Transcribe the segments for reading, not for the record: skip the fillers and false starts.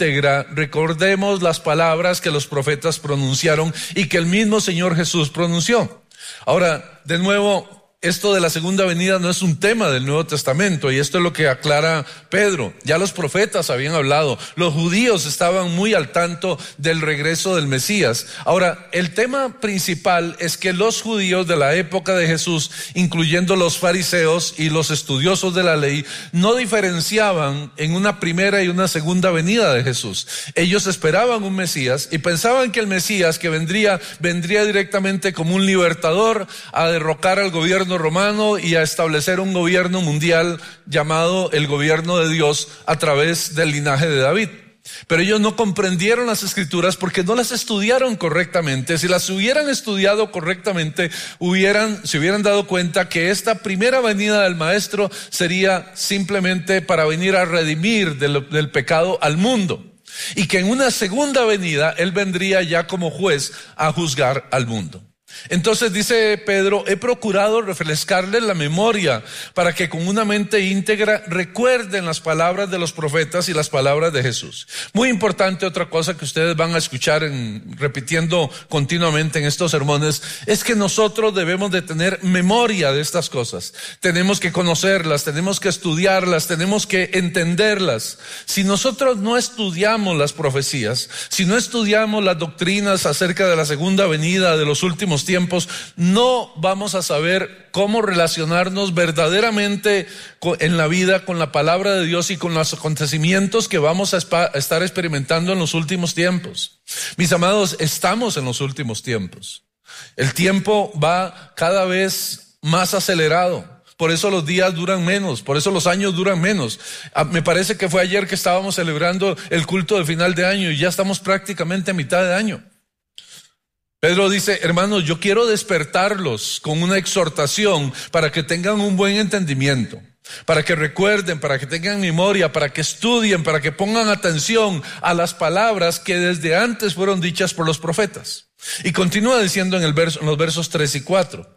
íntegra, recordemos las palabras que los profetas pronunciaron y que el mismo Señor Jesús pronunció. Ahora, de nuevo, esto de la segunda venida no es un tema del Nuevo Testamento, y esto es lo que aclara Pedro. Ya los profetas habían hablado, los judíos estaban muy al tanto del regreso del Mesías. Ahora, el tema principal es que los judíos de la época de Jesús, incluyendo los fariseos y los estudiosos de la ley, no diferenciaban en una primera y una segunda venida de Jesús. Ellos esperaban un Mesías y pensaban que el Mesías que vendría directamente como un libertador a derrocar al gobierno romano y a establecer un gobierno mundial llamado el gobierno de Dios a través del linaje de David. Pero ellos no comprendieron las escrituras porque no las estudiaron correctamente. Si las hubieran estudiado correctamente, se hubieran dado cuenta que esta primera venida del Maestro sería simplemente para venir a redimir del pecado al mundo, y que en una segunda venida Él vendría ya como juez a juzgar al mundo. Entonces dice Pedro: he procurado refrescarles la memoria para que con una mente íntegra recuerden las palabras de los profetas y las palabras de Jesús. Muy importante, otra cosa que ustedes van a escuchar repitiendo continuamente en estos sermones, es que nosotros debemos de tener memoria de estas cosas. Tenemos que conocerlas, tenemos que estudiarlas, tenemos que entenderlas. Si nosotros no estudiamos las profecías, si no estudiamos las doctrinas acerca de la segunda venida, de los últimos tiempos, no vamos a saber cómo relacionarnos verdaderamente en la vida con la palabra de Dios y con los acontecimientos que vamos a estar experimentando en los últimos tiempos. Mis amados, estamos en los últimos tiempos. El tiempo va cada vez más acelerado. Por eso los días duran menos, por eso los años duran menos. Me parece que fue ayer que estábamos celebrando el culto de final de año y ya estamos prácticamente a mitad de año. Pedro dice: hermanos, yo quiero despertarlos con una exhortación para que tengan un buen entendimiento, para que recuerden, para que tengan memoria, para que estudien, para que pongan atención a las palabras que desde antes fueron dichas por los profetas. Y continúa diciendo en los versos 3 y 4.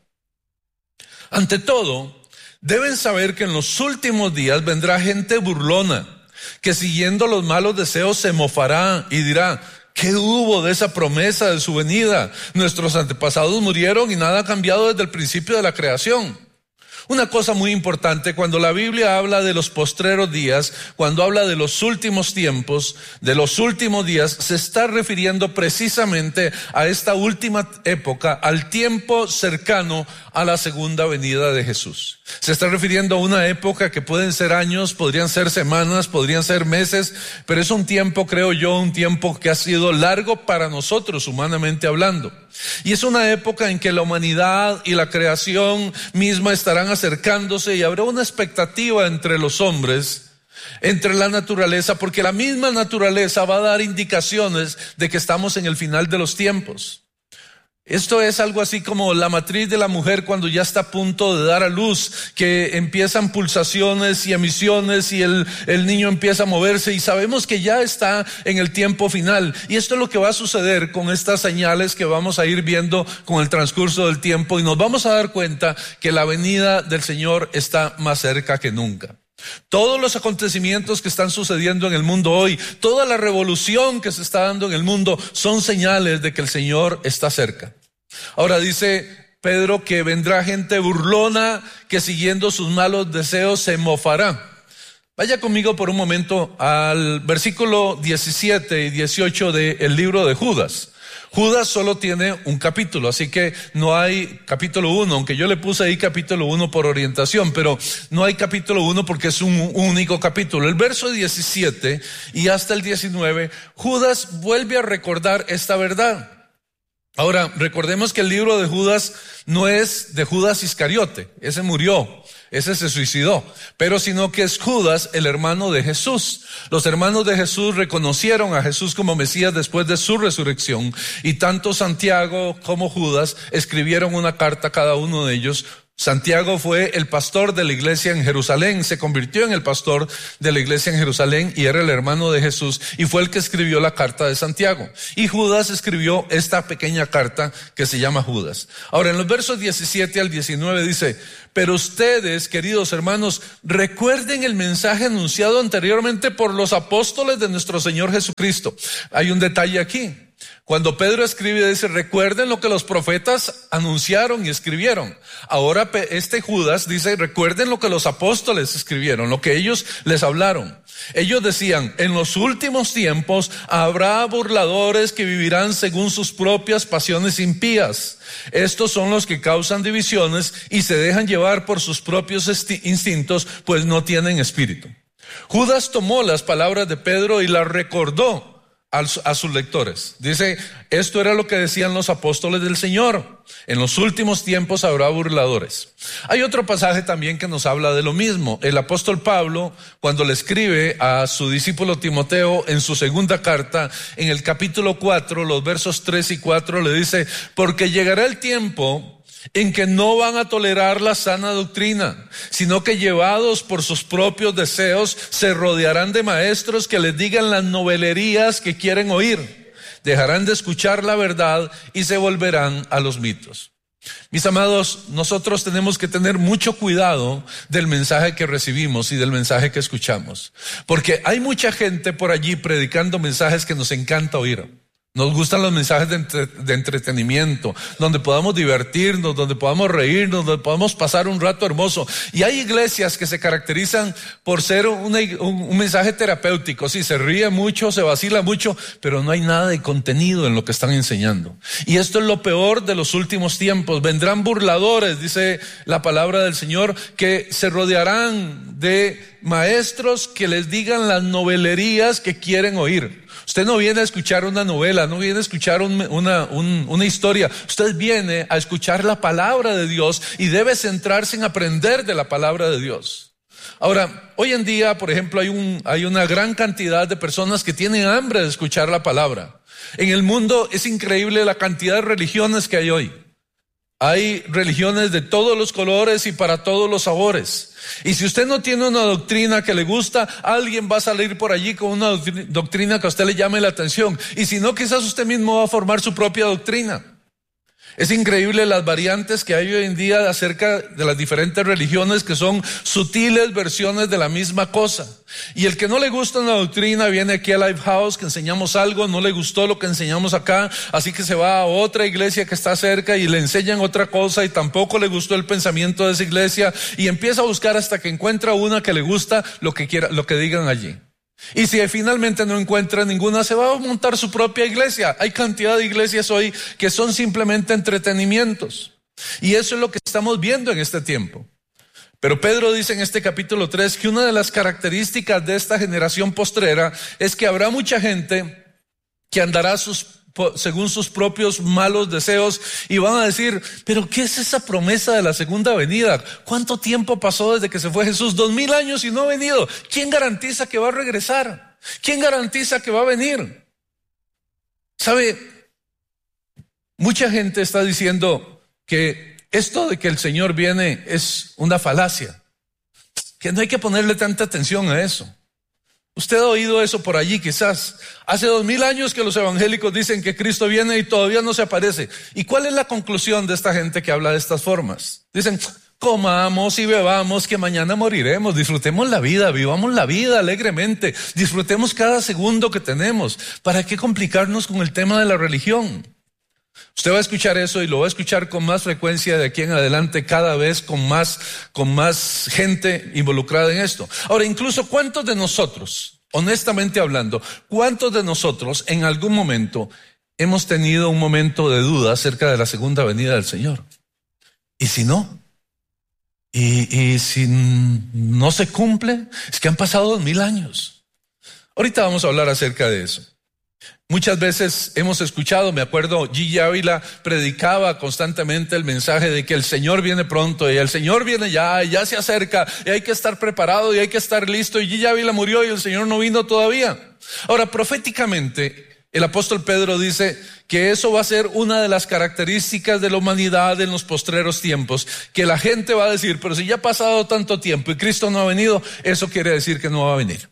Ante todo, deben saber que en los últimos días vendrá gente burlona, que siguiendo los malos deseos se mofará y dirá: ¿qué hubo de esa promesa de su venida? Nuestros antepasados murieron y nada ha cambiado desde el principio de la creación. Una cosa muy importante, cuando la Biblia habla de los postreros días, cuando habla de los últimos tiempos, de los últimos días, se está refiriendo precisamente a esta última época, al tiempo cercano a la segunda venida de Jesús. Se está refiriendo a una época que pueden ser años, podrían ser semanas, podrían ser meses, pero es un tiempo, creo yo, un tiempo que ha sido largo para nosotros, humanamente hablando. Y es una época en que la humanidad y la creación misma estarán acercándose y habrá una expectativa entre los hombres, entre la naturaleza, porque la misma naturaleza va a dar indicaciones de que estamos en el final de los tiempos. Esto es algo así como la matriz de la mujer cuando ya está a punto de dar a luz, que empiezan pulsaciones y emisiones y el niño empieza a moverse y sabemos que ya está en el tiempo final. Y esto es lo que va a suceder con estas señales que vamos a ir viendo con el transcurso del tiempo, y nos vamos a dar cuenta que la venida del Señor está más cerca que nunca. Todos los acontecimientos que están sucediendo en el mundo hoy, toda la revolución que se está dando en el mundo, son señales de que el Señor está cerca. Ahora dice Pedro que vendrá gente burlona que siguiendo sus malos deseos se mofará. Vaya conmigo por un momento al versículo 17 y 18 del libro de Judas. Judas solo tiene un capítulo, así que no hay capítulo 1, aunque yo le puse ahí capítulo 1 por orientación, pero no hay capítulo 1 porque es un único capítulo. El verso 17 y hasta el 19, Judas vuelve a recordar esta verdad. Ahora, recordemos que el libro de Judas no es de Judas Iscariote, ese murió, ese se suicidó, pero sino que es Judas, el hermano de Jesús. Los hermanos de Jesús reconocieron a Jesús como Mesías después de su resurrección, y tanto Santiago como Judas escribieron una carta, cada uno de ellos, Santiago fue el pastor de la iglesia en Jerusalén, se convirtió en el pastor de la iglesia en Jerusalén y era el hermano de Jesús y fue el que escribió la carta de Santiago. Y Judas escribió esta pequeña carta que se llama Judas. Ahora, en los versos 17 al 19 dice: pero ustedes, queridos hermanos, recuerden el mensaje anunciado anteriormente por los apóstoles de nuestro Señor Jesucristo. Hay un detalle aquí. Cuando Pedro escribe, dice: recuerden lo que los profetas anunciaron y escribieron. Ahora este Judas dice: recuerden lo que los apóstoles escribieron, lo que ellos les hablaron. Ellos decían: en los últimos tiempos habrá burladores que vivirán según sus propias pasiones impías. Estos son los que causan divisiones y se dejan llevar por sus propios instintos, pues no tienen espíritu. Judas tomó las palabras de Pedro y las recordó a sus lectores. Dice: esto era lo que decían los apóstoles del Señor. En los últimos tiempos habrá burladores. Hay otro pasaje también que nos habla de lo mismo. El apóstol Pablo, cuando le escribe a su discípulo Timoteo en su segunda carta, en el capítulo 4, los versos 3 y 4, le dice: porque llegará el tiempo en que no van a tolerar la sana doctrina, sino que llevados por sus propios deseos se rodearán de maestros que les digan las novelerías que quieren oír. Dejarán de escuchar la verdad y se volverán a los mitos. Mis amados, nosotros tenemos que tener mucho cuidado del mensaje que recibimos y del mensaje que escuchamos, porque hay mucha gente por allí predicando mensajes que nos encanta oír. Nos gustan los mensajes de entretenimiento, donde podamos divertirnos, donde podamos reírnos, donde podamos pasar un rato hermoso. Y hay iglesias que se caracterizan por ser un mensaje terapéutico. Sí, se ríe mucho, se vacila mucho, pero no hay nada de contenido en lo que están enseñando. Y esto es lo peor de los últimos tiempos. Vendrán burladores, dice la palabra del Señor, que se rodearán de maestros que les digan las novelerías que quieren oír. Usted no viene a escuchar una novela, no viene a escuchar una historia. Usted viene a escuchar la palabra de Dios y debe centrarse en aprender de la palabra de Dios. Ahora, hoy en día, por ejemplo, hay una gran cantidad de personas que tienen hambre de escuchar la palabra. En el mundo es increíble la cantidad de religiones que hay hoy. Hay religiones de todos los colores y para todos los sabores. Y si usted no tiene una doctrina que le gusta, alguien va a salir por allí con una doctrina que a usted le llame la atención. Y si no, quizás usted mismo va a formar su propia doctrina. Es increíble las variantes que hay hoy en día acerca de las diferentes religiones, que son sutiles versiones de la misma cosa. Y el que no le gusta una doctrina viene aquí a Lifehouse, que enseñamos algo, no le gustó lo que enseñamos acá, así que se va a otra iglesia que está cerca y le enseñan otra cosa y tampoco le gustó el pensamiento de esa iglesia y empieza a buscar hasta que encuentra una que le gusta lo que digan allí. Y si finalmente no encuentra ninguna, se va a montar su propia iglesia. Hay cantidad de iglesias hoy que son simplemente entretenimientos. Y eso es lo que estamos viendo en este tiempo. Pero Pedro dice en este capítulo 3 que una de las características de esta generación postrera es que habrá mucha gente que andará según sus propios malos deseos y van a decir: pero ¿qué es esa promesa de la segunda venida? ¿Cuánto tiempo pasó desde que se fue Jesús? 2000 años y no ha venido. ¿Quién garantiza que va a regresar? ¿Quién garantiza que va a venir? ¿Sabe? Mucha gente está diciendo que esto de que el Señor viene es una falacia, que no hay que ponerle tanta atención a eso. Usted ha oído eso por allí quizás. Hace 2000 años que los evangélicos dicen que Cristo viene y todavía no se aparece. ¿Y cuál es la conclusión de esta gente que habla de estas formas? Dicen: comamos y bebamos que mañana moriremos. Disfrutemos la vida, vivamos la vida alegremente. Disfrutemos cada segundo que tenemos. ¿Para qué complicarnos con el tema de la religión? Usted va a escuchar eso y lo va a escuchar con más frecuencia de aquí en adelante, cada vez con más gente involucrada en esto. Ahora, incluso ¿cuántos de nosotros, honestamente hablando, cuántos de nosotros en algún momento hemos tenido un momento de duda acerca de la segunda venida del Señor? ¿Y si no? ¿Y si no se cumple? Es que han pasado 2000 años. Ahorita vamos a hablar acerca de eso. Muchas veces hemos escuchado, me acuerdo, Gigi Ávila predicaba constantemente el mensaje de que el Señor viene pronto y el Señor viene ya y ya se acerca y hay que estar preparado y hay que estar listo, y Gigi Ávila murió y el Señor no vino todavía. Ahora, proféticamente, El apóstol Pedro dice que eso va a ser una de las características de la humanidad en los postreros tiempos, que la gente va a decir, pero si ya ha pasado tanto tiempo y Cristo no ha venido, eso quiere decir que no va a venir.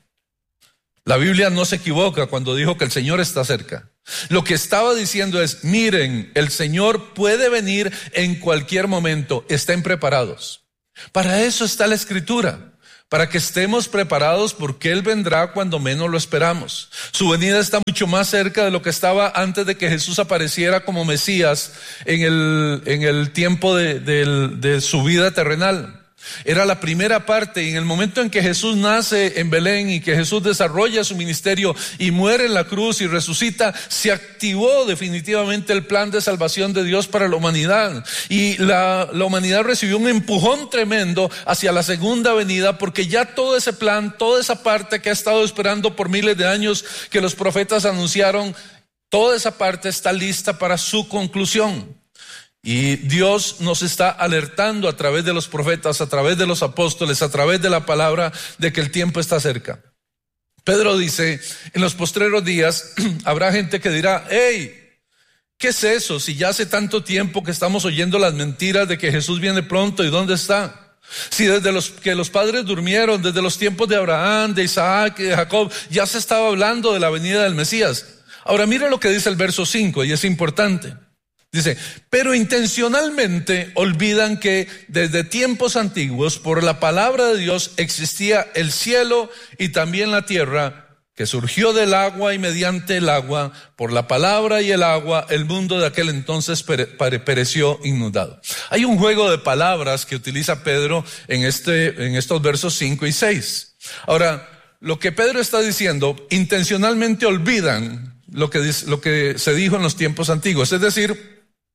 La Biblia no se equivoca cuando dijo que el Señor está cerca. Lo que estaba diciendo es, miren, el Señor puede venir en cualquier momento, estén preparados. Para eso está la Escritura, para que estemos preparados porque Él vendrá cuando menos lo esperamos. Su venida está mucho más cerca de lo que estaba antes de que Jesús apareciera como Mesías en el tiempo de su vida terrenal. Era la primera parte, y en el momento en que Jesús nace en Belén y que Jesús desarrolla su ministerio y muere en la cruz y resucita, se activó definitivamente el plan de salvación de Dios para la humanidad. Y la humanidad recibió un empujón tremendo hacia la segunda venida, porque ya todo ese plan, toda esa parte que ha estado esperando por miles de años, que los profetas anunciaron, toda esa parte está lista para su conclusión. Y Dios nos está alertando a través de los profetas, a través de los apóstoles, a través de la palabra, de que el tiempo está cerca. Pedro dice, en los postreros días habrá gente que dirá, hey, ¿qué es eso? Si ya hace tanto tiempo que estamos oyendo las mentiras de que Jesús viene pronto, ¿y dónde está? Si desde que los padres durmieron, desde los tiempos de Abraham, de Isaac y de Jacob, ya se estaba hablando de la venida del Mesías. Ahora mire lo que dice el verso 5, y es importante. Dice, pero intencionalmente olvidan que desde tiempos antiguos por la palabra de Dios existía el cielo y también la tierra, que surgió del agua y mediante el agua, por la palabra y el agua, el mundo de aquel entonces pereció inundado. Hay un juego de palabras que utiliza Pedro en estos versos 5 y 6. Ahora, lo que Pedro está diciendo, intencionalmente olvidan lo que se dijo en los tiempos antiguos, es decir,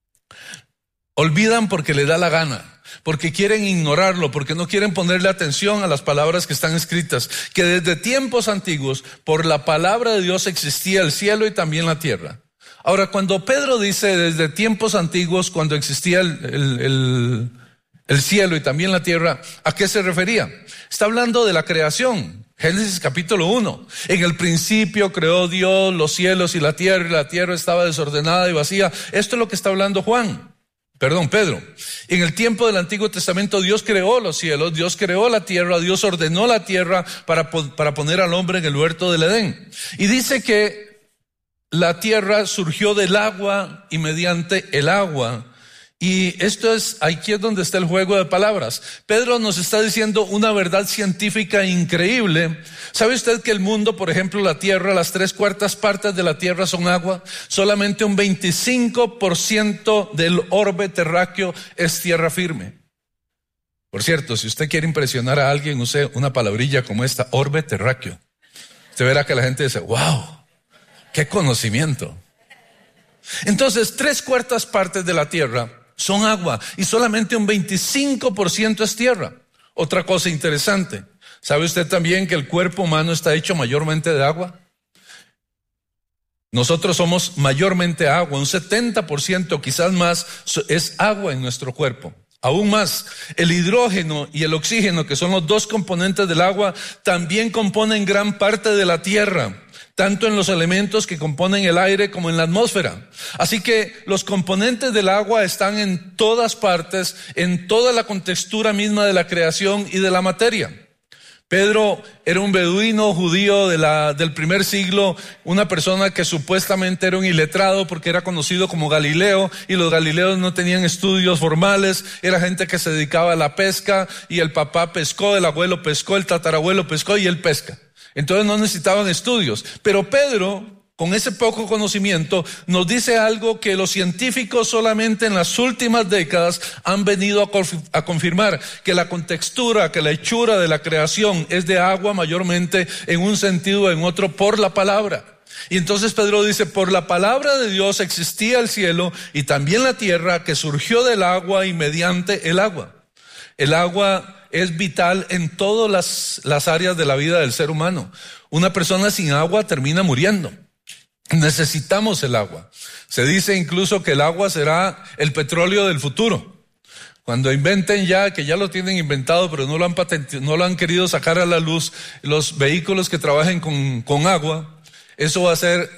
olvidan porque le da la gana, porque quieren ignorarlo, porque no quieren ponerle atención a las palabras que están escritas, que desde tiempos antiguos, por la palabra de Dios existía el cielo y también la tierra. Ahora, cuando Pedro dice desde tiempos antiguos, cuando existía el cielo y también la tierra, ¿a qué se refería? Está hablando de la creación. Génesis capítulo 1. En el principio creó Dios los cielos y la tierra estaba desordenada y vacía. Esto es lo que está hablando Pedro. En el tiempo del Antiguo Testamento Dios creó los cielos, Dios creó la tierra, Dios ordenó la tierra para poner al hombre en el huerto del Edén. Y dice que la tierra surgió del agua y mediante el agua. Y aquí es donde está el juego de palabras. Pedro nos está diciendo una verdad científica increíble. ¿Sabe usted que el mundo, por ejemplo, la tierra, las 3/4 partes de la tierra son agua? Solamente un 25% del orbe terráqueo es tierra firme. Por cierto, si usted quiere impresionar a alguien, use una palabrilla como esta, orbe terráqueo. Usted verá que la gente dice, wow, qué conocimiento. Entonces, 3/4 partes de la tierra son agua y solamente un 25% es tierra. Otra cosa interesante, ¿sabe usted también que el cuerpo humano está hecho mayormente de agua? Nosotros somos mayormente agua, un 70%, quizás más, es agua en nuestro cuerpo. Aún más, el hidrógeno y el oxígeno, que son los dos componentes del agua, también componen gran parte de la tierra, tanto en los elementos que componen el aire como en la atmósfera. Así que los componentes del agua están en todas partes, en toda la contextura misma de la creación y de la materia. Pedro era un beduino judío del primer siglo, una persona que supuestamente era un iletrado porque era conocido como Galileo, y los galileos no tenían estudios formales, era gente que se dedicaba a la pesca, y el papá pescó, el abuelo pescó, el tatarabuelo pescó y él pesca. Entonces no necesitaban estudios. Pero Pedro, con ese poco conocimiento, nos dice algo que los científicos solamente en las últimas décadas han venido a confirmar, que la contextura, que la hechura de la creación es de agua mayormente en un sentido o en otro por la palabra. Y entonces Pedro dice, por la palabra de Dios existía el cielo y también la tierra, que surgió del agua y mediante el agua. El agua es vital en todas las áreas de la vida del ser humano. Una persona sin agua termina muriendo. Necesitamos el agua. Se dice incluso que el agua será el petróleo del futuro. Cuando inventen que ya lo tienen inventado, pero no lo han querido sacar a la luz, los vehículos que trabajen con agua, eso va a ser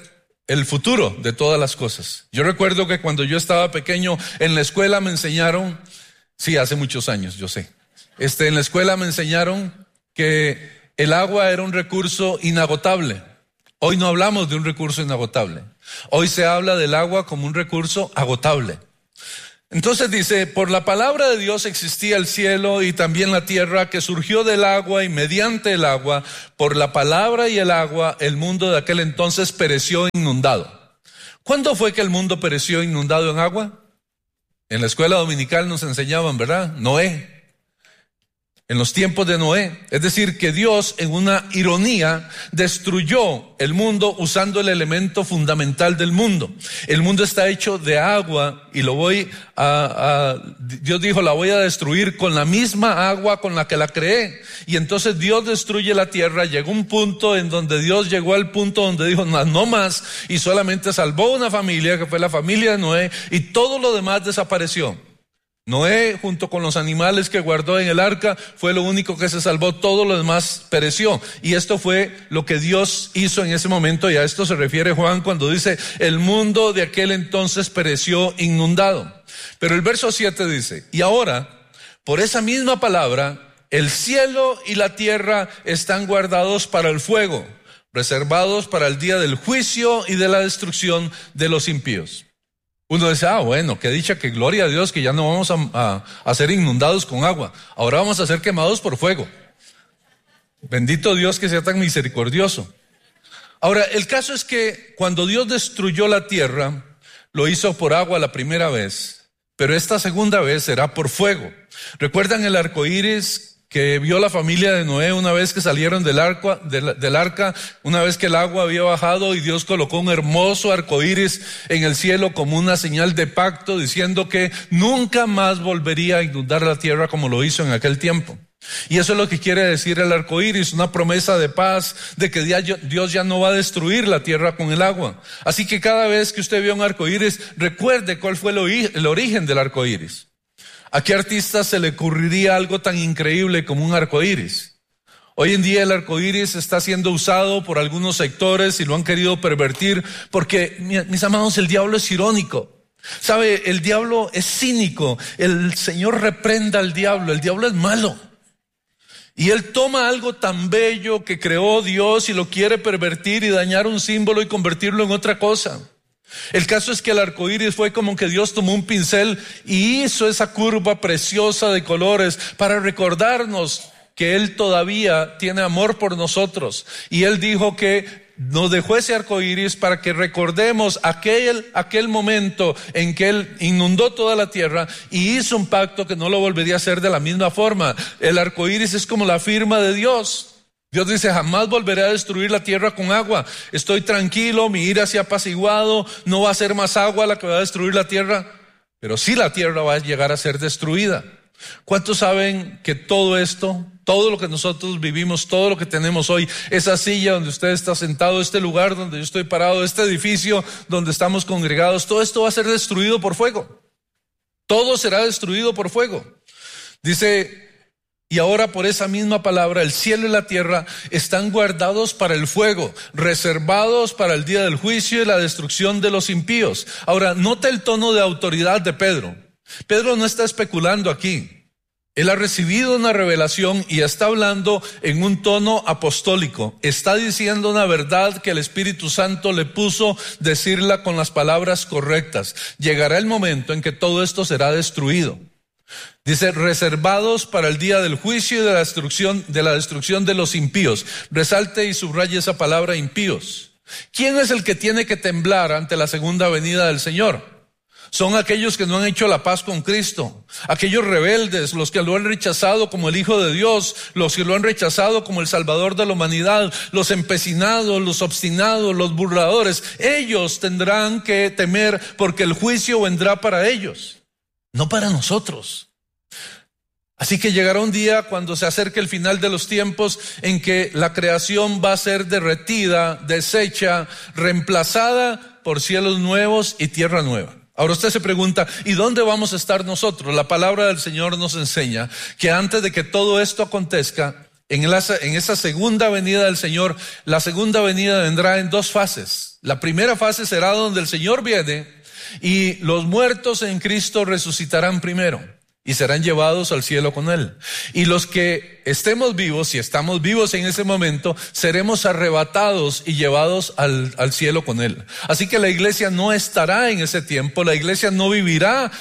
el futuro de todas las cosas. Yo recuerdo que cuando yo estaba pequeño en la escuela me enseñaron, sí, hace muchos años, yo sé. En la escuela me enseñaron que el agua era un recurso inagotable. Hoy no hablamos de un recurso inagotable. Hoy se habla del agua como un recurso agotable. Entonces dice, por la palabra de Dios existía el cielo y también la tierra, que surgió del agua y mediante el agua, por la palabra y el agua, el mundo de aquel entonces pereció inundado. ¿Cuándo fue que el mundo pereció inundado en agua? En la escuela dominical nos enseñaban, ¿verdad? Noé. En los tiempos de Noé. Es decir, que Dios, en una ironía, destruyó el mundo usando el elemento fundamental del mundo. El mundo está hecho de agua y Dios dijo, la voy a destruir con la misma agua con la que la creé. Y entonces Dios destruye la tierra. Llegó un punto en donde Dios llegó al punto donde dijo, no más, y solamente salvó una familia, que fue la familia de Noé, y todo lo demás desapareció. Noé, junto con los animales que guardó en el arca, fue lo único que se salvó, todo lo demás pereció. Y esto fue lo que Dios hizo en ese momento, y a esto se refiere Juan cuando dice, el mundo de aquel entonces pereció inundado. Pero el verso 7 dice, y ahora, por esa misma palabra, el cielo y la tierra están guardados para el fuego, reservados para el día del juicio y de la destrucción de los impíos. Uno dice, bueno, qué dicha, que gloria a Dios, que ya no vamos a ser inundados con agua. Ahora vamos a ser quemados por fuego. Bendito Dios que sea tan misericordioso. Ahora, el caso es que cuando Dios destruyó la tierra, lo hizo por agua la primera vez, pero esta segunda vez será por fuego. ¿Recuerdan el arco iris que vio la familia de Noé una vez que salieron del arca, una vez que el agua había bajado y Dios colocó un hermoso arco iris en el cielo como una señal de pacto, diciendo que nunca más volvería a inundar la tierra como lo hizo en aquel tiempo? Y eso es lo que quiere decir el arco iris, una promesa de paz, de que Dios ya no va a destruir la tierra con el agua. Así que cada vez que usted vea un arco iris, recuerde cuál fue el origen del arco iris. ¿A qué artista se le ocurriría algo tan increíble como un arco iris? Hoy en día el arco iris está siendo usado por algunos sectores y lo han querido pervertir porque, mis amados, el diablo es irónico. ¿Sabe? El diablo es cínico. El Señor reprenda al diablo. El diablo es malo. Y él toma algo tan bello que creó Dios y lo quiere pervertir y dañar un símbolo y convertirlo en otra cosa. El caso es que el arco iris fue como que Dios tomó un pincel y hizo esa curva preciosa de colores para recordarnos que Él todavía tiene amor por nosotros. Y Él dijo que nos dejó ese arco iris para que recordemos aquel momento en que Él inundó toda la tierra y hizo un pacto que no lo volvería a hacer de la misma forma. El arco iris es como la firma de Dios. Dios dice, jamás volveré a destruir la tierra con agua. Estoy tranquilo, mi ira se ha apaciguado, no va a ser más agua la que va a destruir la tierra, pero sí la tierra va a llegar a ser destruida. ¿Cuántos saben que todo esto, todo lo que nosotros vivimos, todo lo que tenemos hoy, esa silla donde usted está sentado, este lugar donde yo estoy parado, este edificio donde estamos congregados, todo esto va a ser destruido por fuego? Todo será destruido por fuego. Dice, y ahora por esa misma palabra, el cielo y la tierra están guardados para el fuego, reservados para el día del juicio y la destrucción de los impíos. Ahora, nota el tono de autoridad de Pedro. Pedro no está especulando aquí. Él ha recibido una revelación y está hablando en un tono apostólico. Está diciendo una verdad que el Espíritu Santo le puso decirla con las palabras correctas. Llegará el momento en que todo esto será destruido. Dice, reservados para el día del juicio y de la destrucción de los impíos. Resalte y subraye esa palabra impíos. ¿Quién es el que tiene que temblar ante la segunda venida del Señor? Son aquellos que no han hecho la paz con Cristo, aquellos rebeldes, los que lo han rechazado como el Hijo de Dios, los que lo han rechazado como el Salvador de la humanidad, los empecinados, los obstinados, los burladores. Ellos tendrán que temer porque el juicio vendrá para ellos, no para nosotros. Así que llegará un día cuando se acerque el final de los tiempos en que la creación va a ser derretida, deshecha, reemplazada por cielos nuevos y tierra nueva. Ahora usted se pregunta, ¿y dónde vamos a estar nosotros? La palabra del Señor nos enseña que antes de que todo esto acontezca, en esa segunda venida del Señor, la segunda venida vendrá en dos fases. La primera fase será donde el Señor viene y los muertos en Cristo resucitarán primero y serán llevados al cielo con Él. Y los que estemos vivos, si estamos vivos en ese momento, seremos arrebatados y llevados al cielo con Él. Así que la iglesia no estará en ese tiempo, la iglesia no vivirá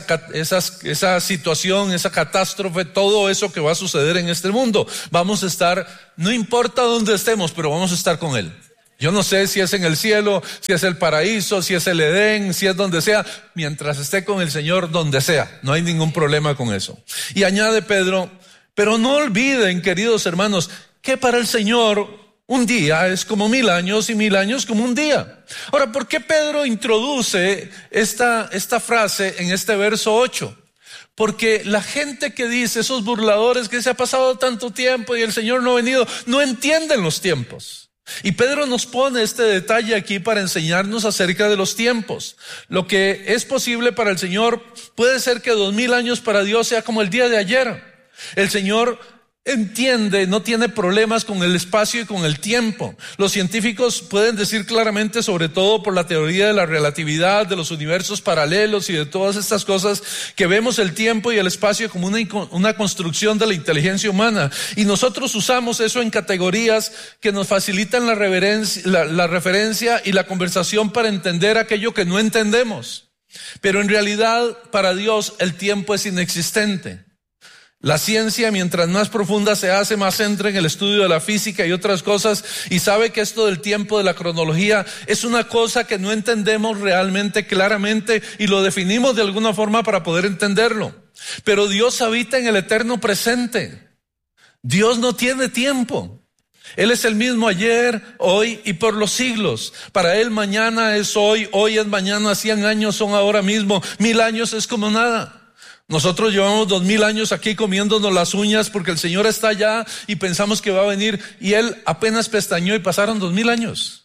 esa situación, esa catástrofe, todo eso que va a suceder en este mundo. Vamos a estar, no importa dónde estemos, pero vamos a estar con Él. Yo no sé si es en el cielo, si es el paraíso, si es el Edén, si es donde sea, mientras esté con el Señor, donde sea. No hay ningún problema con eso. Y añade Pedro, pero no olviden, queridos hermanos, que para el Señor un día es como 1000 años y 1000 años como un día. Ahora, ¿por qué Pedro introduce esta frase en este verso 8? Porque la gente que dice, esos burladores que se ha pasado tanto tiempo y el Señor no ha venido, no entienden los tiempos. Y Pedro nos pone este detalle aquí para enseñarnos acerca de los tiempos. Lo que es posible para el Señor puede ser que 2000 años para Dios sea como el día de ayer. El Señor entiende, no tiene problemas con el espacio y con el tiempo. Los científicos pueden decir claramente, sobre todo por la teoría de la relatividad, de los universos paralelos y de todas estas cosas, que vemos el tiempo y el espacio como una construcción de la inteligencia humana. Y nosotros usamos eso en categorías que nos facilitan la referencia y la conversación para entender aquello que no entendemos. Pero en realidad, para Dios, el tiempo es inexistente. La ciencia, mientras más profunda se hace, más entra en el estudio de la física y otras cosas, y sabe que esto del tiempo, de la cronología, es una cosa que no entendemos realmente claramente y lo definimos de alguna forma para poder entenderlo. Pero Dios habita en el eterno presente. Dios no tiene tiempo. Él es el mismo ayer, hoy y por los siglos. Para Él mañana es hoy, hoy es mañana, 100 años son ahora mismo, 1000 años es como nada. Nosotros llevamos 2000 años aquí comiéndonos las uñas porque el Señor está allá y pensamos que va a venir y Él apenas pestañeó y pasaron 2000 años.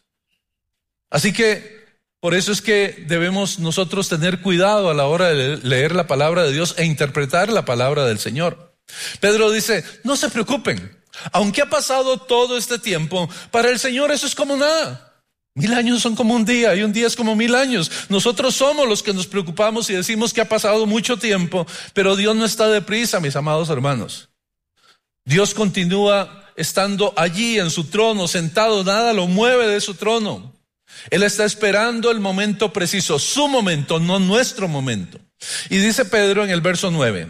Así que por eso es que debemos nosotros tener cuidado a la hora de leer la palabra de Dios e interpretar la palabra del Señor. Pedro dice, no se preocupen, aunque ha pasado todo este tiempo, para el Señor eso es como nada. 1000 años son como un día y un día es como 1000 años. Nosotros somos los que nos preocupamos y decimos que ha pasado mucho tiempo, pero Dios no está deprisa, mis amados hermanos. Dios continúa estando allí en su trono, sentado, nada lo mueve de su trono. Él está esperando el momento preciso, su momento, no nuestro momento. Y dice Pedro en el verso 9,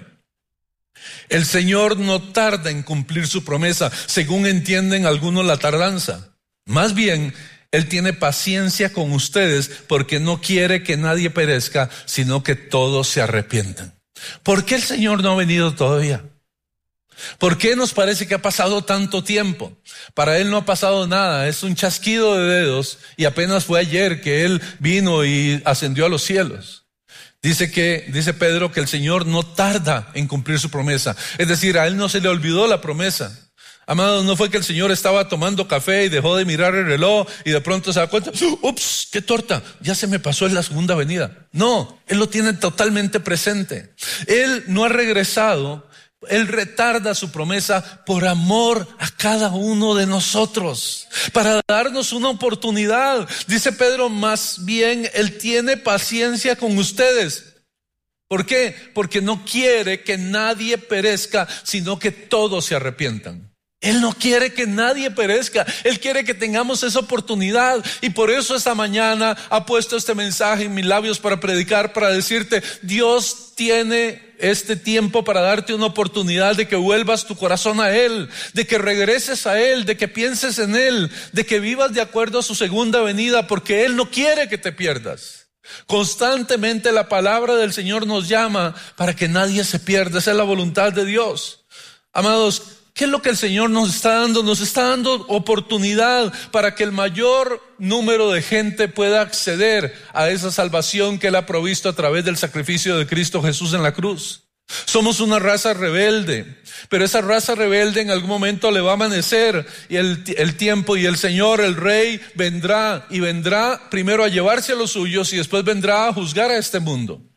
el Señor no tarda en cumplir su promesa, según entienden algunos la tardanza. Más bien, Él tiene paciencia con ustedes porque no quiere que nadie perezca, sino que todos se arrepientan. ¿Por qué el Señor no ha venido todavía? ¿Por qué nos parece que ha pasado tanto tiempo? Para Él no ha pasado nada, es un chasquido de dedos y apenas fue ayer que Él vino y ascendió a los cielos. Dice Pedro que el Señor no tarda en cumplir su promesa, es decir, a Él no se le olvidó la promesa. Amados, no fue que el Señor estaba tomando café y dejó de mirar el reloj y de pronto se da cuenta, ups, qué torta, ya se me pasó en la segunda venida. No, Él lo tiene totalmente presente. Él no ha regresado, Él retarda su promesa por amor a cada uno de nosotros, para darnos una oportunidad. Dice Pedro, más bien Él tiene paciencia con ustedes. ¿Por qué? Porque no quiere que nadie perezca, sino que todos se arrepientan. Él no quiere que nadie perezca, Él quiere que tengamos esa oportunidad y por eso esta mañana ha puesto este mensaje en mis labios para predicar, para decirte, Dios tiene este tiempo para darte una oportunidad de que vuelvas tu corazón a Él, de que regreses a Él, de que pienses en Él, de que vivas de acuerdo a su segunda venida, porque Él no quiere que te pierdas. Constantemente la palabra del Señor nos llama para que nadie se pierda, esa es la voluntad de Dios. Amados, ¿qué es lo que el Señor nos está dando? Nos está dando oportunidad para que el mayor número de gente pueda acceder a esa salvación que Él ha provisto a través del sacrificio de Cristo Jesús en la cruz. Somos una raza rebelde, pero esa raza rebelde en algún momento le va a amanecer y el tiempo y el Señor, el Rey, vendrá primero a llevarse a los suyos y después vendrá a juzgar a este mundo.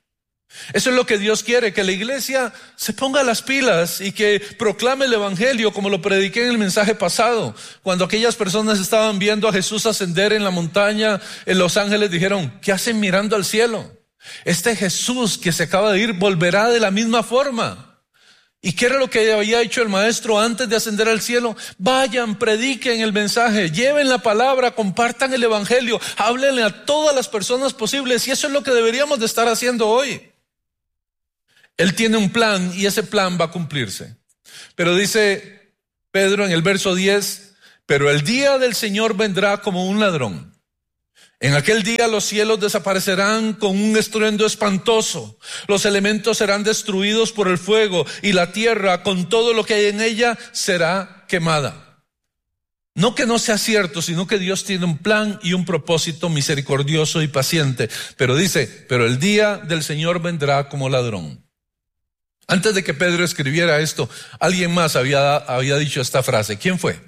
Eso es lo que Dios quiere, que la iglesia se ponga las pilas y que proclame el evangelio como lo prediqué en el mensaje pasado. Cuando aquellas personas estaban viendo a Jesús ascender en la montaña, en los ángeles dijeron, ¿qué hacen mirando al cielo? Este Jesús que se acaba de ir volverá de la misma forma. ¿Y qué era lo que había hecho el maestro antes de ascender al cielo? Vayan, prediquen el mensaje, lleven la palabra, compartan el evangelio, háblenle a todas las personas posibles, y eso es lo que deberíamos de estar haciendo hoy. Él tiene un plan y ese plan va a cumplirse. Pero dice Pedro en el verso 10, pero el día del Señor vendrá como un ladrón. En aquel día los cielos desaparecerán con un estruendo espantoso. Los elementos serán destruidos por el fuego y la tierra con todo lo que hay en ella será quemada. No que no sea cierto, sino que Dios tiene un plan y un propósito misericordioso y paciente. Pero dice, pero el día del Señor vendrá como ladrón. Antes de que Pedro escribiera esto, alguien más había dicho esta frase. ¿Quién fue?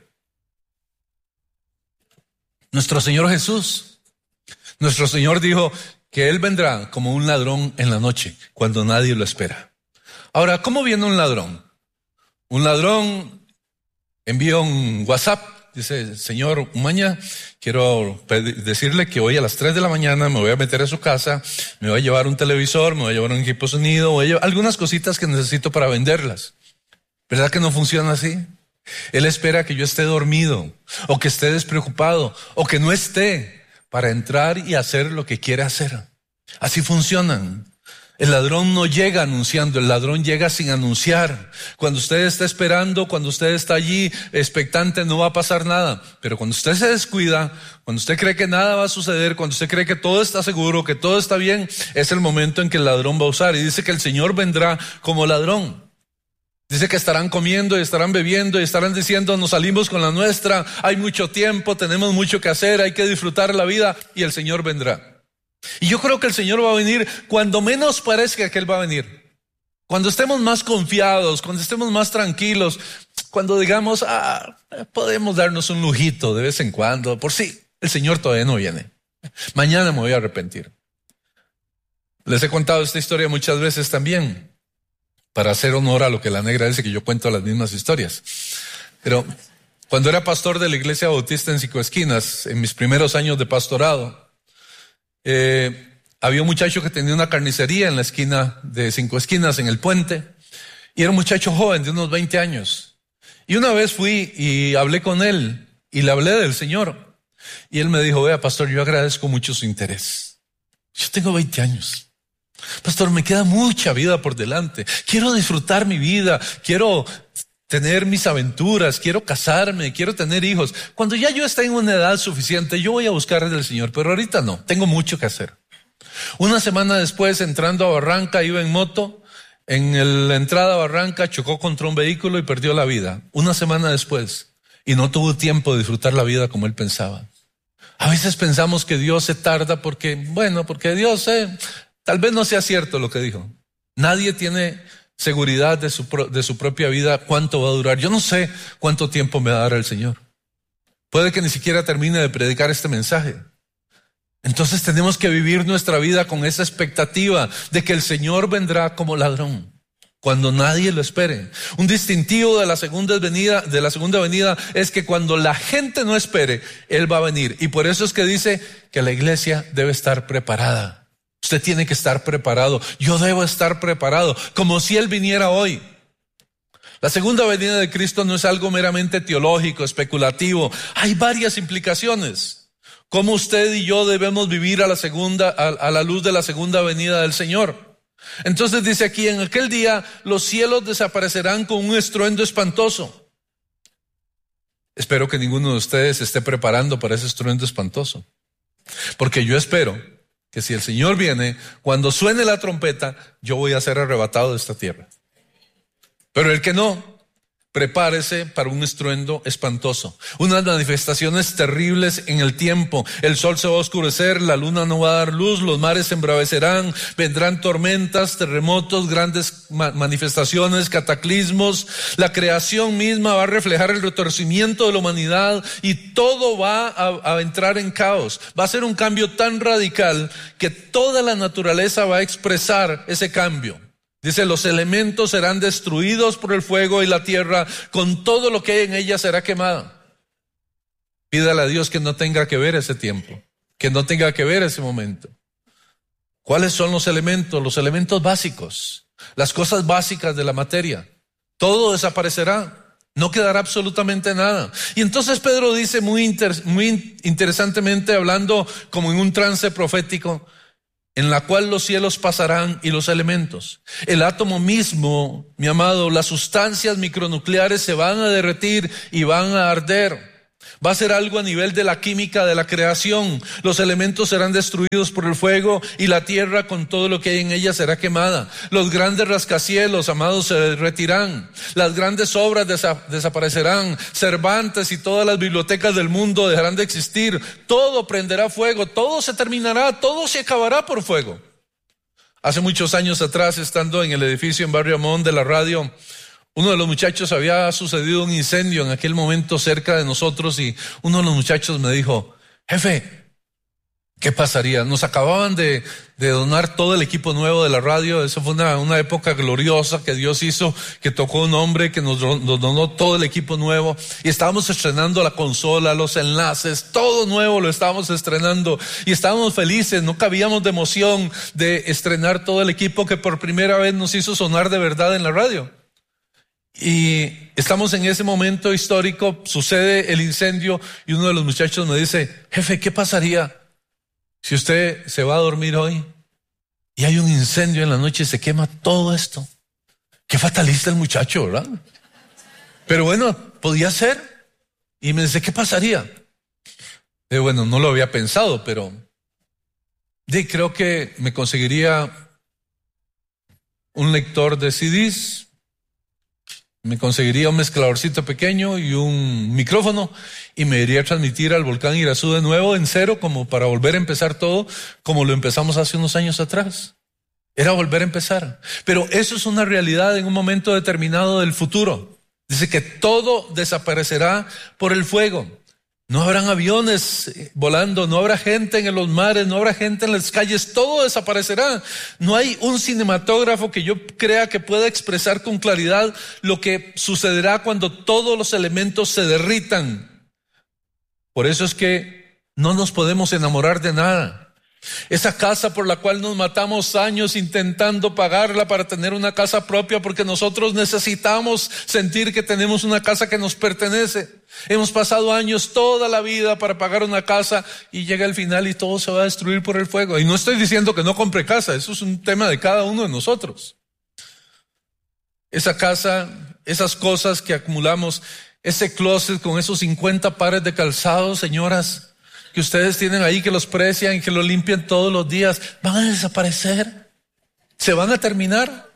Nuestro Señor Jesús. Nuestro Señor dijo que Él vendrá como un ladrón en la noche, cuando nadie lo espera. Ahora, ¿cómo viene un ladrón? Un ladrón envía un WhatsApp, dice, señor Umaña, quiero decirle que hoy a las 3 de la mañana me voy a meter a su casa, me voy a llevar un televisor, me voy a llevar un equipo de sonido, voy a llevar algunas cositas que necesito para venderlas. ¿Verdad que no funciona así? Él espera que yo esté dormido, o que esté despreocupado, o que no esté, para entrar y hacer lo que quiere hacer. Así funcionan. El ladrón no llega anunciando, el ladrón llega sin anunciar. Cuando usted está esperando, cuando usted está allí expectante, no va a pasar nada. Pero cuando usted se descuida, cuando usted cree que nada va a suceder, cuando usted cree que todo está seguro, que todo está bien, es el momento en que el ladrón va a usar. Y dice que el Señor vendrá como ladrón. Dice que estarán comiendo y estarán bebiendo y estarán diciendo, nos salimos con la nuestra, hay mucho tiempo, tenemos mucho que hacer, hay que disfrutar la vida, y el Señor vendrá. Y yo creo que el Señor va a venir cuando menos parezca que Él va a venir. Cuando estemos más confiados, cuando estemos más tranquilos, cuando digamos, podemos darnos un lujito de vez en cuando, por sí, el Señor todavía no viene. Mañana me voy a arrepentir. Les he contado esta historia muchas veces también, para hacer honor a lo que la negra dice, que yo cuento las mismas historias. Pero cuando era pastor de la Iglesia Bautista en Cinco Esquinas, en mis primeros años de pastorado, había un muchacho que tenía una carnicería en la esquina de Cinco Esquinas, en el puente, y era un muchacho joven de unos 20 años. Y una vez fui y hablé con él, y le hablé del Señor. Y él me dijo, vea, pastor, yo agradezco mucho su interés. Yo tengo 20 años. Pastor, me queda mucha vida por delante. Quiero disfrutar mi vida, quiero tener mis aventuras, quiero casarme, quiero tener hijos. Cuando ya yo esté en una edad suficiente, yo voy a buscar del Señor, pero ahorita no, tengo mucho que hacer. Una semana después, entrando a Barranca, iba en moto, en la entrada a Barranca chocó contra un vehículo y perdió la vida. Una semana después, y no tuvo tiempo de disfrutar la vida como él pensaba. A veces pensamos que Dios se tarda porque Dios tal vez no sea cierto lo que dijo. Nadie tiene seguridad de su propia vida, cuánto va a durar. Yo no sé cuánto tiempo me va a dar el Señor. Puede que ni siquiera termine de predicar este mensaje. Entonces tenemos que vivir nuestra vida con esa expectativa de que el Señor vendrá como ladrón, cuando nadie lo espere. Un distintivo de la segunda venida es que cuando la gente no espere, Él va a venir. Y por eso es que dice que la iglesia debe estar preparada. Usted tiene que estar preparado. Yo debo estar preparado, como si Él viniera hoy. La segunda venida de Cristo no es algo meramente teológico, especulativo. Hay varias implicaciones. Cómo usted y yo debemos vivir a la luz de la segunda venida del Señor. Entonces dice aquí, en aquel día los cielos desaparecerán con un estruendo espantoso. Espero que ninguno de ustedes se esté preparando para ese estruendo espantoso. Porque yo espero que si el Señor viene, cuando suene la trompeta, yo voy a ser arrebatado de esta tierra. Pero el que no, prepárese para un estruendo espantoso, unas manifestaciones terribles en el tiempo. El sol se va a oscurecer, la luna no va a dar luz, los mares se embravecerán, vendrán tormentas, terremotos, grandes manifestaciones, cataclismos. La creación misma va a reflejar el retorcimiento de la humanidad y todo va a entrar en caos. Va a ser un cambio tan radical que toda la naturaleza va a expresar ese cambio. Dice, los elementos serán destruidos por el fuego y la tierra con todo lo que hay en ella será quemada. Pídale a Dios que no tenga que ver ese tiempo, que no tenga que ver ese momento. ¿Cuáles son los elementos? Los elementos básicos, las cosas básicas de la materia. Todo desaparecerá, no quedará absolutamente nada. Y entonces Pedro dice muy interesantemente, hablando como en un trance profético, en la cual los cielos pasarán y los elementos. El átomo mismo, mi amado, las sustancias micronucleares se van a derretir y van a arder. Va a ser algo a nivel de la química de la creación. Los elementos serán destruidos por el fuego y la tierra con todo lo que hay en ella será quemada. Los grandes rascacielos, amados, se derretirán. Las grandes obras desaparecerán. Cervantes y todas las bibliotecas del mundo dejarán de existir. Todo prenderá fuego, todo se terminará, todo se acabará por fuego. Hace muchos años atrás, estando en el edificio en Barrio Amón de la radio, uno de los muchachos, había sucedido un incendio en aquel momento cerca de nosotros y uno de los muchachos me dijo, jefe, ¿qué pasaría? Nos acababan de donar todo el equipo nuevo de la radio. Eso fue una época gloriosa que Dios hizo, que tocó un hombre que nos donó todo el equipo nuevo y estábamos estrenando la consola, los enlaces, todo nuevo lo estábamos estrenando y estábamos felices, no cabíamos de emoción de estrenar todo el equipo que por primera vez nos hizo sonar de verdad en la radio. Y estamos en ese momento histórico, sucede el incendio y uno de los muchachos me dice, jefe, ¿qué pasaría si usted se va a dormir hoy y hay un incendio en la noche y se quema todo esto? Qué fatalista el muchacho, ¿verdad? Pero bueno, podía ser. Y me dice, ¿qué pasaría? Bueno, no lo había pensado, pero creo que me conseguiría un lector de CDs, me conseguiría un mezcladorcito pequeño y un micrófono y me iría a transmitir al volcán Irazú de nuevo en cero, como para volver a empezar todo como lo empezamos hace unos años atrás. Era volver a empezar. Pero eso es una realidad en un momento determinado del futuro. Dice que todo desaparecerá por el fuego. No habrán aviones volando, no habrá gente en los mares, no habrá gente en las calles, todo desaparecerá. No hay un cinematógrafo que yo crea que pueda expresar con claridad lo que sucederá cuando todos los elementos se derritan. Por eso es que no nos podemos enamorar de nada. Esa casa por la cual nos matamos años intentando pagarla para tener una casa propia, porque nosotros necesitamos sentir que tenemos una casa que nos pertenece. Hemos pasado años, toda la vida para pagar una casa y llega el final y todo se va a destruir por el fuego. Y no estoy diciendo que no compre casa, eso es un tema de cada uno de nosotros. Esa casa, esas cosas que acumulamos, ese closet con esos 50 pares de calzados, señoras, que ustedes tienen ahí, que los precian y que los limpian todos los días, van a desaparecer, se van a terminar.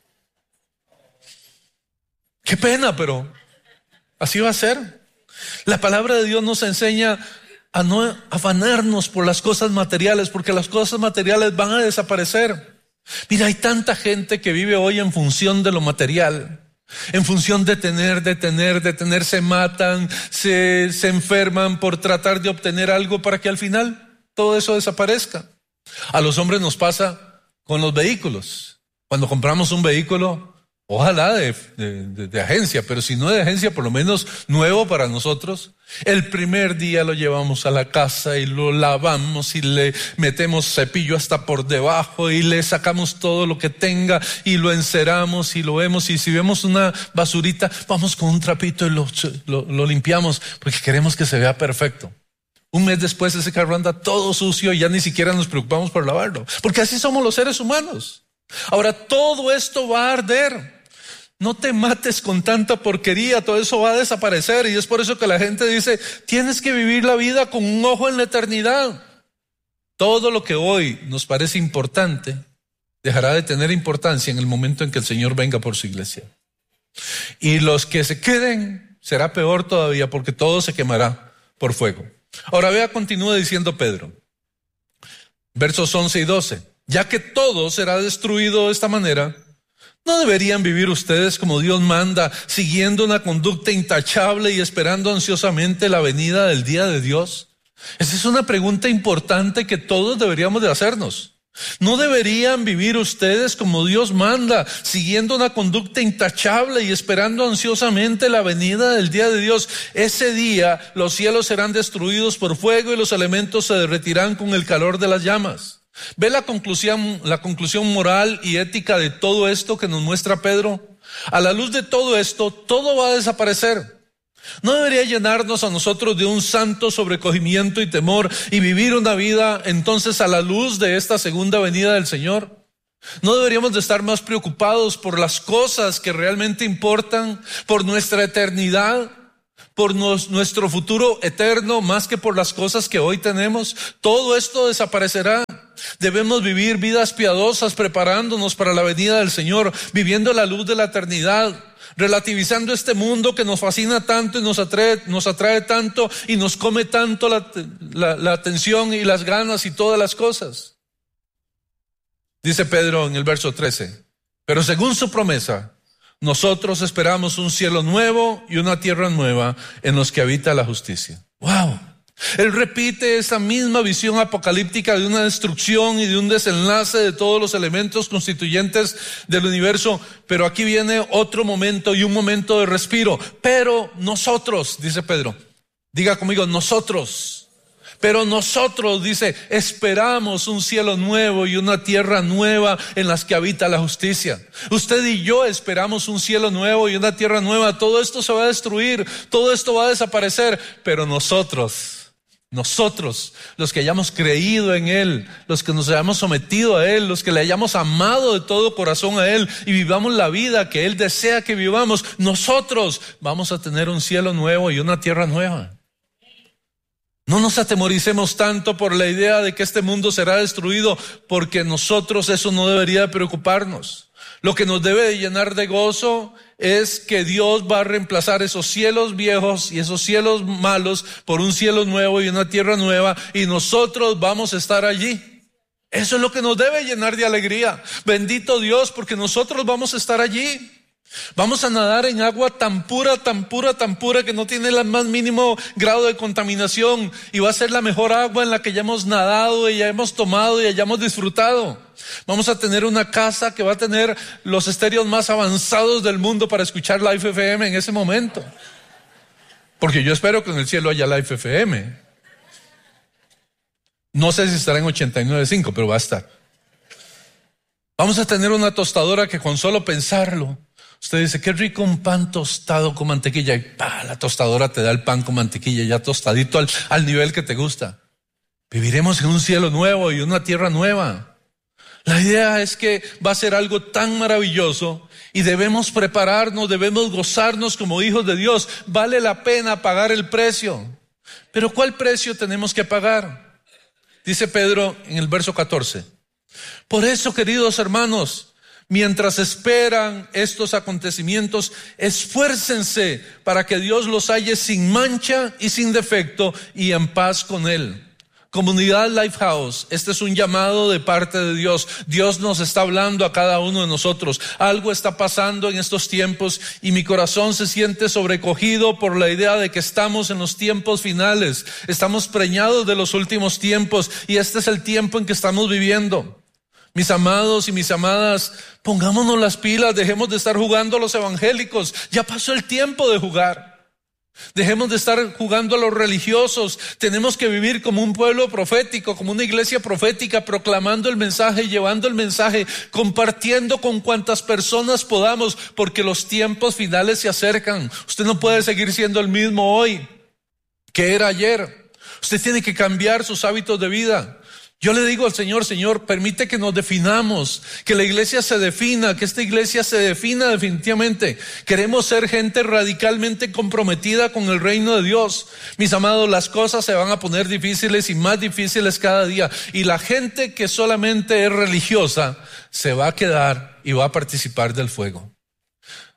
Qué pena, pero así va a ser. La palabra de Dios nos enseña a no afanarnos por las cosas materiales, porque las cosas materiales van a desaparecer. Mira, hay tanta gente que vive hoy en función de lo material. En función de tener, se matan, se enferman por tratar de obtener algo para que al final todo eso desaparezca. A los hombres nos pasa con los vehículos. Cuando compramos un vehículo, ojalá de agencia, pero si no de agencia, por lo menos nuevo para nosotros, el primer día lo llevamos a la casa y lo lavamos y le metemos cepillo hasta por debajo y le sacamos todo lo que tenga y lo enceramos y lo vemos, y si vemos una basurita, vamos con un trapito y lo limpiamos porque queremos que se vea perfecto. Un mes después ese carro anda todo sucio y ya ni siquiera nos preocupamos por lavarlo, porque así somos los seres humanos. Ahora todo esto va a arder. No te mates con tanta porquería, todo eso va a desaparecer, y es por eso que la gente dice, tienes que vivir la vida con un ojo en la eternidad. Todo lo que hoy nos parece importante dejará de tener importancia en el momento en que el Señor venga por su iglesia. Y los que se queden será peor todavía, porque todo se quemará por fuego. Ahora vea, continúa diciendo Pedro, versos 11 y 12. Ya que todo será destruido de esta manera, ¿no deberían vivir ustedes como Dios manda, siguiendo una conducta intachable y esperando ansiosamente la venida del día de Dios? Esa es una pregunta importante que todos deberíamos de hacernos. ¿No deberían vivir ustedes como Dios manda, siguiendo una conducta intachable y esperando ansiosamente la venida del día de Dios? Ese día los cielos serán destruidos por fuego y los elementos se derretirán con el calor de las llamas. ¿Ve la conclusión moral y ética de todo esto que nos muestra Pedro? A la luz de todo esto, todo va a desaparecer. ¿No debería llenarnos a nosotros de un santo sobrecogimiento y temor y vivir una vida entonces a la luz de esta segunda venida del Señor? ¿No deberíamos de estar más preocupados por las cosas que realmente importan, por nuestra eternidad, por nuestro futuro eterno, más que por las cosas que hoy tenemos? Todo esto desaparecerá. Debemos vivir vidas piadosas, preparándonos para la venida del Señor, viviendo la luz de la eternidad, relativizando este mundo que nos fascina tanto y nos atrae tanto y nos come tanto la atención y las ganas y todas las cosas. Dice Pedro en el verso 13, pero según su promesa, nosotros esperamos un cielo nuevo y una tierra nueva en los que habita la justicia. ¡Wow! Él repite esa misma visión apocalíptica de una destrucción y de un desenlace de todos los elementos constituyentes del universo, pero aquí viene otro momento y un momento de respiro. Pero nosotros, dice Pedro, diga conmigo, nosotros. Pero nosotros, dice, esperamos un cielo nuevo y una tierra nueva en las que habita la justicia. Usted y yo esperamos un cielo nuevo y una tierra nueva. Todo esto se va a destruir, todo esto va a desaparecer, pero nosotros, los que hayamos creído en Él, los que nos hayamos sometido a Él, los que le hayamos amado de todo corazón a Él y vivamos la vida que Él desea que vivamos, nosotros vamos a tener un cielo nuevo y una tierra nueva. No nos atemoricemos tanto por la idea de que este mundo será destruido, porque nosotros eso no debería preocuparnos. Lo que nos debe de llenar de gozo es que Dios va a reemplazar esos cielos viejos y esos cielos malos por un cielo nuevo y una tierra nueva, y nosotros vamos a estar allí. Eso es lo que nos debe llenar de alegría. Bendito Dios, porque nosotros vamos a estar allí. Vamos a nadar en agua tan pura que no tiene el más mínimo grado de contaminación, y va a ser la mejor agua en la que ya hemos nadado y ya hemos tomado y hayamos disfrutado. Vamos a tener una casa que va a tener los estéreos más avanzados del mundo para escuchar Life FM en ese momento, porque yo espero que en el cielo haya Life FM. No sé si estará en 89.5, pero va a estar. Vamos a tener una tostadora que con solo pensarlo, usted dice, qué rico un pan tostado con mantequilla, y la tostadora te da el pan con mantequilla ya tostadito al nivel que te gusta. Viviremos en un cielo nuevo y una tierra nueva. La idea es que va a ser algo tan maravilloso y debemos prepararnos, debemos gozarnos como hijos de Dios. Vale la pena pagar el precio. Pero ¿cuál precio tenemos que pagar? Dice Pedro en el verso 14. Por eso, queridos hermanos, mientras esperan estos acontecimientos, esfuércense para que Dios los halle sin mancha y sin defecto y en paz con Él. Comunidad Lifehouse, este es un llamado de parte de Dios. Dios nos está hablando a cada uno de nosotros. Algo está pasando en estos tiempos y mi corazón se siente sobrecogido por la idea de que estamos en los tiempos finales. Estamos preñados de los últimos tiempos y este es el tiempo en que estamos viviendo. Mis amados y mis amadas, pongámonos las pilas, dejemos de estar jugando a los evangélicos. Ya pasó el tiempo de jugar. Dejemos de estar jugando a los religiosos. Tenemos que vivir como un pueblo profético, como una iglesia profética, proclamando el mensaje, llevando el mensaje, compartiendo con cuantas personas podamos, porque los tiempos finales se acercan. Usted no puede seguir siendo el mismo hoy que era ayer. Usted tiene que cambiar sus hábitos de vida. Yo le digo al Señor, Señor, permite que nos definamos, que la iglesia se defina, que esta iglesia se defina definitivamente. Queremos ser gente radicalmente comprometida con el reino de Dios. Mis amados, las cosas se van a poner difíciles y más difíciles cada día. Y la gente que solamente es religiosa se va a quedar y va a participar del fuego.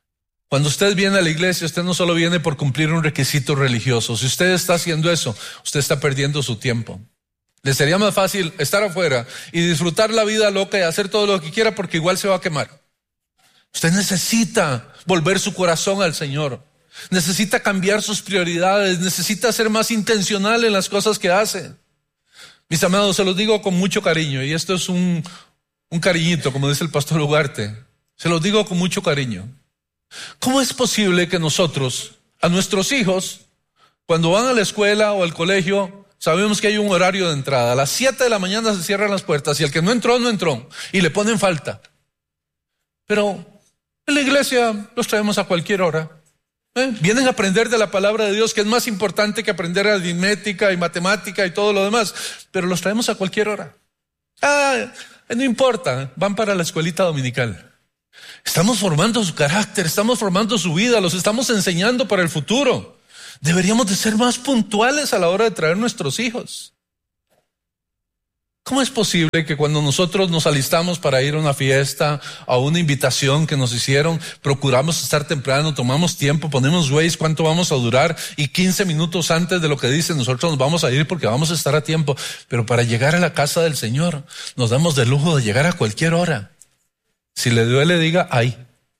Cuando usted viene a la iglesia, usted no solo viene por cumplir un requisito religioso. Si usted está haciendo eso, usted está perdiendo su tiempo. Le sería más fácil estar afuera y disfrutar la vida loca y hacer todo lo que quiera, porque igual se va a quemar. Usted necesita volver su corazón al Señor. Necesita cambiar sus prioridades. Necesita ser más intencional en las cosas que hace. Mis amados, se los digo con mucho cariño, y esto es un cariñito, como dice el pastor Ugarte. Se los digo con mucho cariño. ¿Cómo es posible que nosotros, a nuestros hijos, cuando van a la escuela o al colegio, sabemos que hay un horario de entrada? A las 7 de la mañana se cierran las puertas y el que no entró, no entró. Y le ponen falta. Pero en la iglesia los traemos a cualquier hora. Vienen a aprender de la palabra de Dios, que es más importante que aprender aritmética y matemática y todo lo demás. Pero los traemos a cualquier hora. No importa, van para la escuelita dominical. Estamos formando su carácter, estamos formando su vida, los estamos enseñando para el futuro. Deberíamos de ser más puntuales a la hora de traer nuestros hijos. ¿Cómo es posible que cuando nosotros nos alistamos para ir a una fiesta, a una invitación que nos hicieron, procuramos estar temprano, tomamos tiempo, ponemos Waze, cuánto vamos a durar, y 15 minutos antes de lo que dicen nosotros nos vamos a ir porque vamos a estar a tiempo? Pero para llegar a la casa del Señor nos damos de lujo de llegar a cualquier hora. Si le duele, diga ay.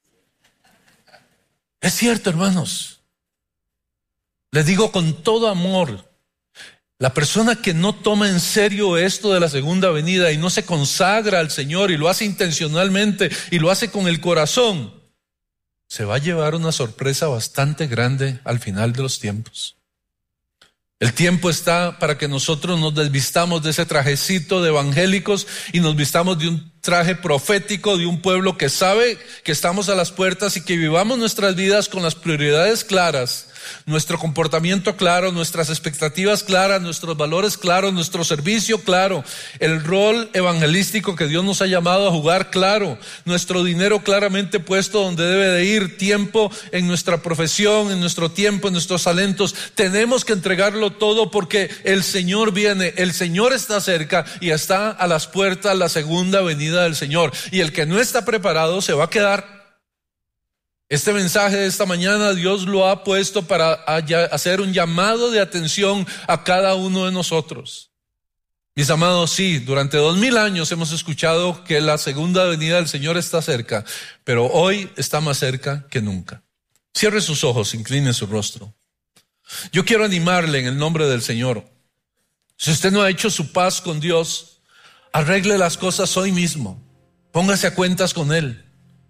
Es cierto, hermanos. Les digo con todo amor, la persona que no toma en serio esto de la segunda venida y no se consagra al Señor y lo hace intencionalmente y lo hace con el corazón, se va a llevar una sorpresa bastante grande al final de los tiempos. El tiempo está para que nosotros nos desvistamos de ese trajecito de evangélicos y nos vistamos de un traje profético de un pueblo que sabe que estamos a las puertas, y que vivamos nuestras vidas con las prioridades claras, nuestro comportamiento claro, nuestras expectativas claras, nuestros valores claros, nuestro servicio claro, el rol evangelístico que Dios nos ha llamado a jugar claro, nuestro dinero claramente puesto donde debe de ir, tiempo en nuestra profesión, en nuestro tiempo, en nuestros talentos. Tenemos que entregarlo todo porque el Señor viene, el Señor está cerca y está a las puertas la segunda venida del Señor, y el que no está preparado se va a quedar. Este mensaje de esta mañana Dios lo ha puesto para hacer un llamado de atención a cada uno de nosotros. Mis amados, sí, durante 2000 años hemos escuchado que la segunda venida del Señor está cerca, pero hoy está más cerca que nunca. Cierre sus ojos, incline su rostro. Yo quiero animarle en el nombre del Señor. Si usted no ha hecho su paz con Dios, arregle las cosas hoy mismo. Póngase a cuentas con Él.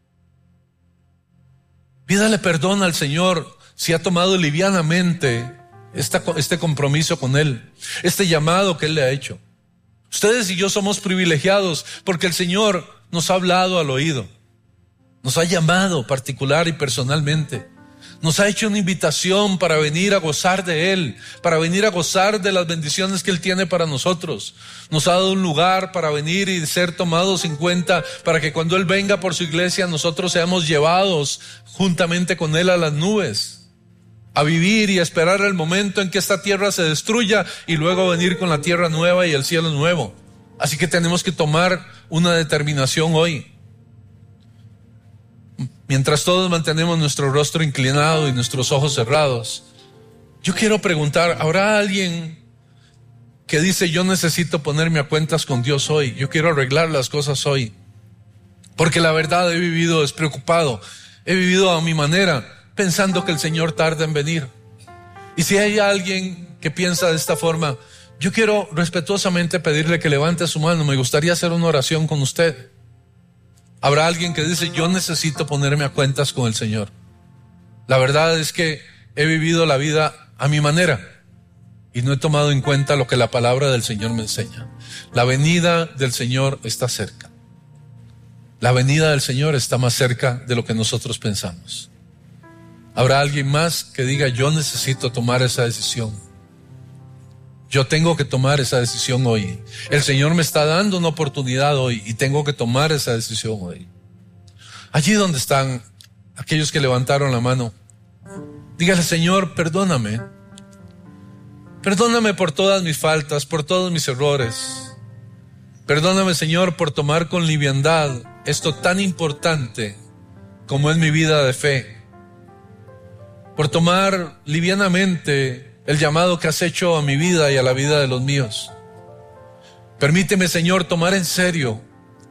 Pídale perdón al Señor si ha tomado livianamente este compromiso con Él, este llamado que Él le ha hecho. Ustedes y yo somos privilegiados porque el Señor nos ha hablado al oído, nos ha llamado particular y personalmente. Nos ha hecho una invitación para venir a gozar de Él, para venir a gozar de las bendiciones que Él tiene para nosotros. Nos ha dado un lugar para venir y ser tomados en cuenta, para que cuando Él venga por su iglesia, nosotros seamos llevados juntamente con Él a las nubes, a vivir y a esperar el momento en que esta tierra se destruya y luego venir con la tierra nueva y el cielo nuevo. Así que tenemos que tomar una determinación hoy. Mientras todos mantenemos nuestro rostro inclinado y nuestros ojos cerrados, yo quiero preguntar, ¿habrá alguien que dice: yo necesito ponerme a cuentas con Dios hoy, yo quiero arreglar las cosas hoy? Porque la verdad he vivido despreocupado, he vivido a mi manera, pensando que el Señor tarda en venir. Y si hay alguien que piensa de esta forma, yo quiero respetuosamente pedirle que levante su mano. Me gustaría hacer una oración con usted. Habrá alguien que dice: yo necesito ponerme a cuentas con el Señor. La verdad es que he vivido la vida a mi manera y no he tomado en cuenta lo que la palabra del Señor me enseña. La venida del Señor está cerca. La venida del Señor está más cerca de lo que nosotros pensamos. Habrá alguien más que diga: yo necesito tomar esa decisión. Yo tengo que tomar esa decisión hoy. El Señor me está dando una oportunidad hoy y tengo que tomar esa decisión hoy. Allí donde están aquellos que levantaron la mano, dígale: Señor, perdóname. Perdóname por todas mis faltas, por todos mis errores. Perdóname, Señor, por tomar con liviandad esto tan importante como es mi vida de fe. por tomar livianamente el llamado que has hecho a mi vida y a la vida de los míos. Permíteme, Señor, tomar en serio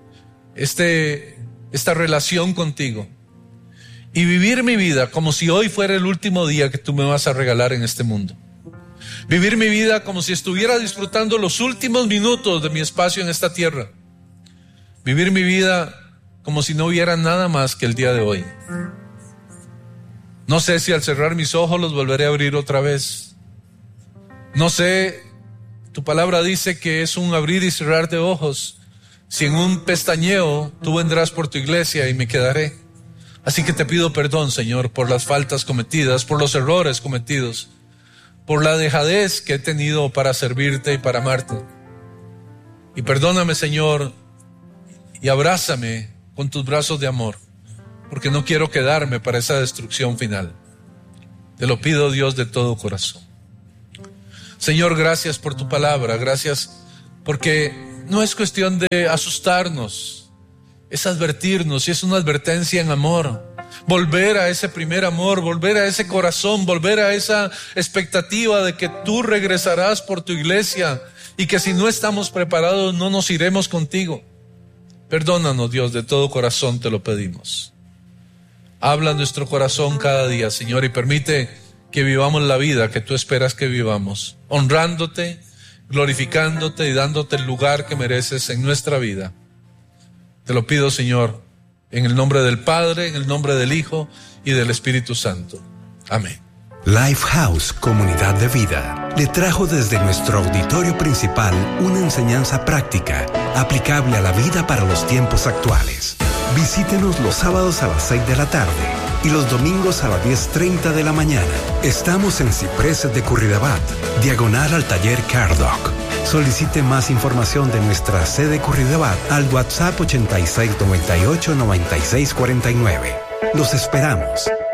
esta relación contigo y vivir mi vida como si hoy fuera el último día que tú me vas a regalar en este mundo. Vivir mi vida como si estuviera disfrutando los últimos minutos de mi espacio en esta tierra. Vivir mi vida como si no hubiera nada más que el día de hoy. No sé si al cerrar mis ojos los volveré a abrir otra vez. No sé, tu palabra dice que es un abrir y cerrar de ojos. Si en un pestañeo tú vendrás por tu iglesia y me quedaré. Así que te pido perdón, Señor, por las faltas cometidas, por los errores cometidos, por la dejadez que he tenido para servirte y para amarte. Y perdóname, Señor, y abrázame con tus brazos de amor, porque no quiero quedarme para esa destrucción final. Te lo pido, Dios, de todo corazón. Señor, gracias por tu palabra, gracias porque no es cuestión de asustarnos, es advertirnos y es una advertencia en amor. Volver a ese primer amor, volver a ese corazón, volver a esa expectativa de que tú regresarás por tu iglesia y que si no estamos preparados no nos iremos contigo. Perdónanos, Dios, de todo corazón te lo pedimos. Habla en nuestro corazón cada día, Señor, y permite que vivamos la vida que tú esperas que vivamos, honrándote, glorificándote y dándote el lugar que mereces en nuestra vida. Te lo pido, Señor, en el nombre del Padre, en el nombre del Hijo y del Espíritu Santo. Amén. Lifehouse Comunidad de Vida le trajo desde nuestro auditorio principal una enseñanza práctica, aplicable a la vida para los tiempos actuales. Visítenos los sábados a las 6 de la tarde y los domingos a las 10:30 de la mañana. Estamos en Cipreses de Curridabat, diagonal al taller Cardoc. Solicite más información de nuestra sede Curridabat al WhatsApp 8698-9649. Los esperamos.